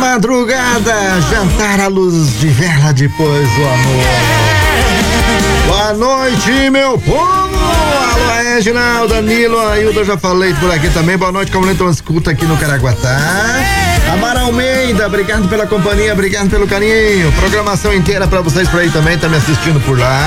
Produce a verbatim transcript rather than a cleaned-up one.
madrugada, jantar à luz de vela depois do amor. Boa noite, meu povo! Alô, Reginaldo, Danilo, Ailton, já falei por aqui também. Boa noite, comunidade escuta aqui no Caraguatá. Amara Almeida, obrigado pela companhia, obrigado pelo carinho. Programação inteira pra vocês por aí também, tá me assistindo por lá.